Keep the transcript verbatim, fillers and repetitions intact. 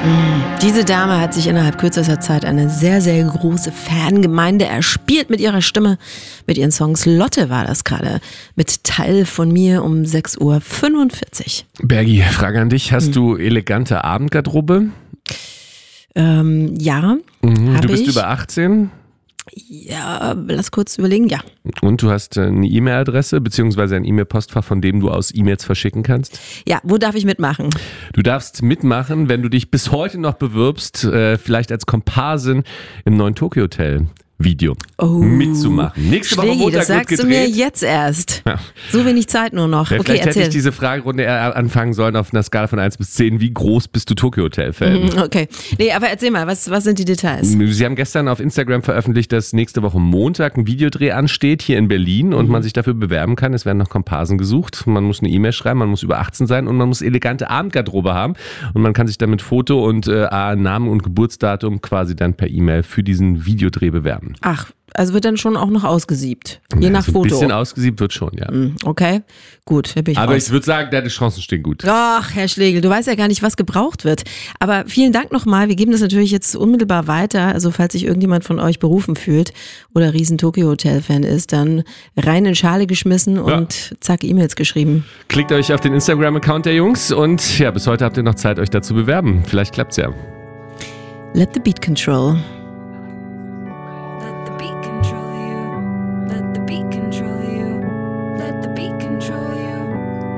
Diese Dame hat sich innerhalb kürzester Zeit eine sehr, sehr große Fangemeinde erspielt mit ihrer Stimme, mit ihren Songs. Lotte war das gerade mit Teil von mir um sechs Uhr fünfundvierzig. Bergi, Frage an dich. Hast hm. du elegante Abendgarderobe? Ähm, ja, mhm. Du bist ich. über achtzehn? Ja, lass kurz überlegen, ja. Und du hast eine E-Mail-Adresse beziehungsweise ein E-Mail-Postfach, von dem du aus E-Mails verschicken kannst? Ja, wo darf ich mitmachen? Du darfst mitmachen, wenn du dich bis heute noch bewirbst, äh, vielleicht als Komparsin im neuen Tokyo Hotel Video oh, mitzumachen. Nächste Woche Schlägi, Montag das sagst wird du mir gedreht. jetzt erst. Ja. So wenig Zeit nur noch. Ja, okay, vielleicht erzähl. hätte ich diese Fragerunde eher anfangen sollen auf einer Skala von eins bis zehn. Wie groß bist du Tokyo Hotel-Fan? Mhm, okay. Nee, aber erzähl mal, was, was sind die Details? Sie haben gestern auf Instagram veröffentlicht, dass nächste Woche Montag ein Videodreh ansteht hier in Berlin und mhm. man sich dafür bewerben kann. Es werden noch Komparsen gesucht. Man muss eine E-Mail schreiben, man muss über achtzehn sein und man muss elegante Abendgarderobe haben. Und man kann sich dann mit Foto und äh, Namen und Geburtsdatum quasi dann per E-Mail für diesen Videodreh bewerben. Ach, also wird dann schon auch noch ausgesiebt, je ja, nach so ein Foto. Ein bisschen ausgesiebt wird schon, ja. Okay, gut, da bin ich Aber raus. ich würde sagen, deine Chancen stehen gut. Ach, Herr Schlegel, du weißt ja gar nicht, was gebraucht wird. Aber vielen Dank nochmal. Wir geben das natürlich jetzt unmittelbar weiter. Also falls sich irgendjemand von euch berufen fühlt oder riesen Tokyo Hotel Fan ist, dann rein in Schale geschmissen und ja. zack, E-Mails geschrieben. Klickt euch auf den Instagram-Account der Jungs und ja, bis heute habt ihr noch Zeit, euch da zu bewerben. Vielleicht klappt's ja. Let the beat control.